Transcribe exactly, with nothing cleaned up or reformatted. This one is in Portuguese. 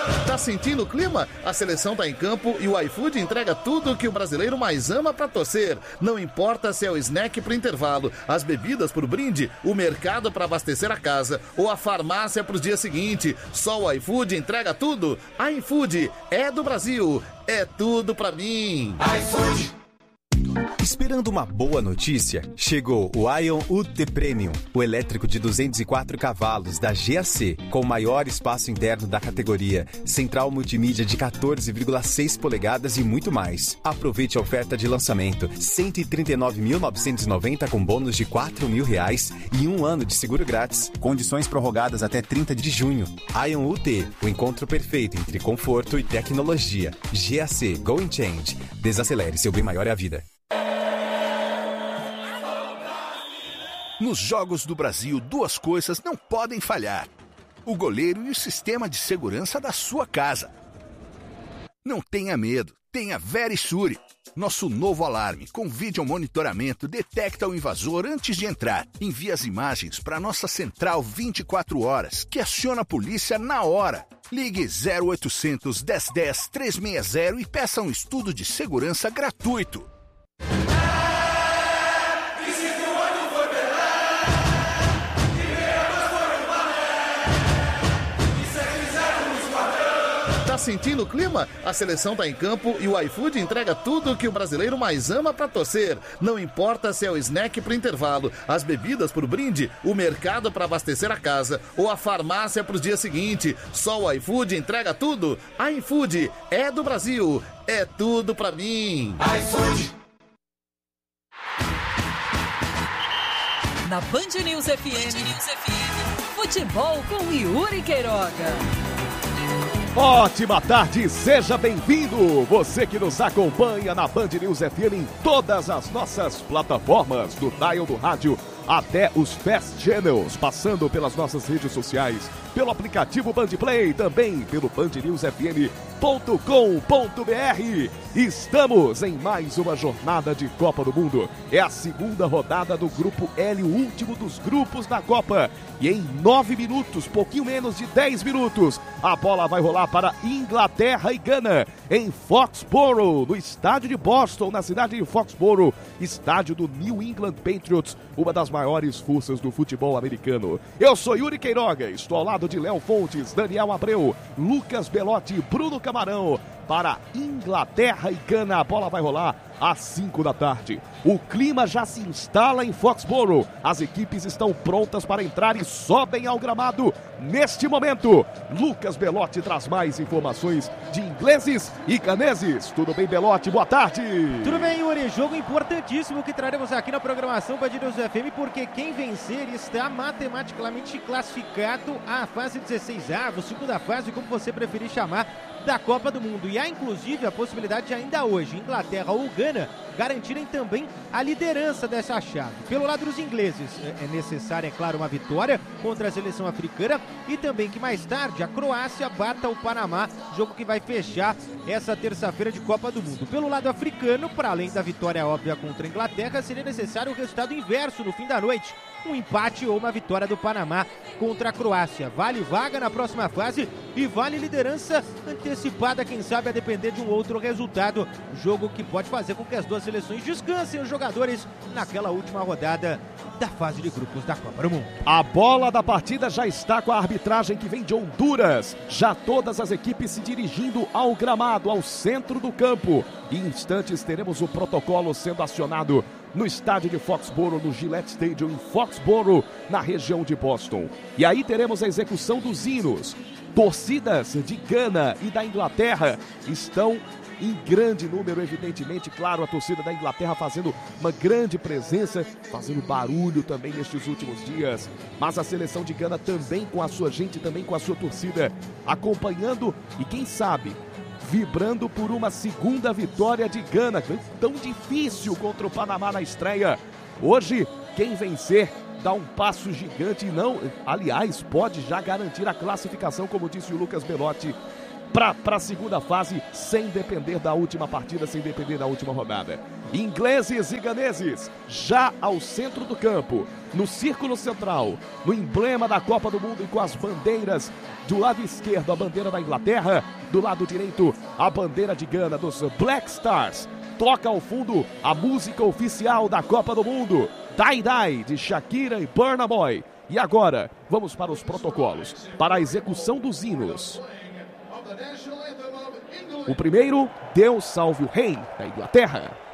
Tá sentindo o clima? A seleção tá em campo e o iFood entrega tudo o que o brasileiro mais ama pra torcer. Não importa se é o snack pro intervalo, as bebidas pro brinde, o mercado pra abastecer a casa ou a farmácia pros dias seguintes. Só o iFood entrega tudo. iFood é do Brasil. É tudo pra mim. iFood. Esperando uma boa notícia? Chegou o Ion U T Premium, o elétrico de duzentos e quatro cavalos da G A C, com o maior espaço interno da categoria, central multimídia de quatorze vírgula seis polegadas e muito mais. Aproveite a oferta de lançamento, cento e trinta e nove mil novecentos e noventa com bônus de quatro mil reais e um ano de seguro grátis. Condições prorrogadas até trinta de junho. Ion U T, o encontro perfeito entre conforto e tecnologia. G A C, Go and Change. Desacelere, seu bem maior é a vida. Nos Jogos do Brasil, duas coisas não podem falhar: o goleiro e o sistema de segurança da sua casa. Não tenha medo, tenha Verisure. Nosso novo alarme com vídeo monitoramento detecta o invasor antes de entrar. Envia as imagens para nossa central vinte e quatro horas, que aciona a polícia na hora. Ligue zero oitocentos, dez dez, trezentos e sessenta e peça um estudo de segurança gratuito. Tá sentindo o clima? A seleção tá em campo e o iFood entrega tudo o que o brasileiro mais ama pra torcer. Não importa se é o snack pro intervalo, as bebidas pro brinde, o mercado pra abastecer a casa ou a farmácia pros dias seguintes. Só o iFood entrega tudo. iFood é do Brasil. É tudo pra mim. iFood. Na Band News F M, Band News F M, futebol com Yuri Queiroga. Ótima tarde, seja bem-vindo! Você que nos acompanha na Band News F M em todas as nossas plataformas, do dial do rádio até os Fast Channels, passando pelas nossas redes sociais, pelo aplicativo Band Play, também pelo band news f m ponto com ponto b r. Estamos em mais uma jornada de Copa do Mundo. É a segunda rodada do Grupo L, o último dos grupos da Copa. E em nove minutos, pouquinho menos de dez minutos, a bola vai rolar para Inglaterra e Gana, em Foxborough, no estádio de Boston, na cidade de Foxborough, estádio do New England Patriots, uma das maiores forças do futebol americano. Eu sou Yuri Queiroga, estou ao lado de Léo Fontes, Daniel Abreu, Lucas Belotti, Bruno Camarão. Para Inglaterra e Gana, a bola vai rolar às cinco da tarde. O clima já se instala em Foxborough. As equipes estão prontas para entrar e sobem ao gramado neste momento. Lucas Belotti traz mais informações de ingleses e caneses. Tudo bem, Belotti? Boa tarde. Tudo bem, Yuri. Jogo importantíssimo que traremos aqui na programação Band News F M, porque quem vencer está matematicamente classificado à fase dezesseis A, segunda fase, como você preferir chamar, da Copa do Mundo. E há inclusive a possibilidade de ainda hoje Inglaterra ou Gana garantirem também a liderança dessa chave. Pelo lado dos ingleses é necessária, é claro, uma vitória contra a seleção africana e também que mais tarde a Croácia bata o Panamá, jogo que vai fechar essa terça-feira de Copa do Mundo. Pelo lado africano, para além da vitória óbvia contra a Inglaterra, seria necessário o resultado inverso no fim da noite. Um empate ou uma vitória do Panamá contra a Croácia. Vale vaga na próxima fase e vale liderança antecipada, quem sabe, a depender de um outro resultado. Jogo que pode fazer com que as duas seleções descansem os jogadores naquela última rodada da fase de grupos da Copa do Mundo. A bola da partida já está com a arbitragem que vem de Honduras. Já todas as equipes se dirigindo ao gramado, ao centro do campo. Em instantes teremos o protocolo sendo acionado no estádio de Foxborough, no Gillette Stadium em Foxborough, na região de Boston. E aí teremos a execução dos hinos. Torcidas de Gana e da Inglaterra estão em grande número, evidentemente, claro, a torcida da Inglaterra fazendo uma grande presença, fazendo barulho também nestes últimos dias, mas a seleção de Gana também com a sua gente, também com a sua torcida, acompanhando e quem sabe, vibrando por uma segunda vitória de Gana, tão difícil contra o Panamá na estreia. Hoje, quem vencer dá um passo gigante e não, aliás, pode já garantir a classificação, como disse o Lucas Belotti, para a segunda fase, sem depender da última partida, sem depender da última rodada. Ingleses e ganeses, já ao centro do campo, no círculo central, no emblema da Copa do Mundo e com as bandeiras do lado esquerdo, a bandeira da Inglaterra, do lado direito, a bandeira de Gana, dos Black Stars. Toca ao fundo a música oficial da Copa do Mundo, Die Die, de Shakira e Burna Boy. E agora, vamos para os protocolos, para a execução dos hinos. O primeiro, Deus salve o rei da Inglaterra.